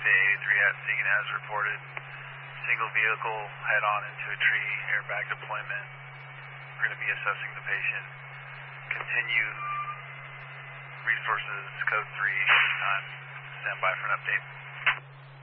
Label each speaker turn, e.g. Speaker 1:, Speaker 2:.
Speaker 1: Bay 83 at scene as reported. Single vehicle head-on into a tree, airbag deployment. We're going to be assessing the patient. Continue resources code 3 time. Stand by for an update.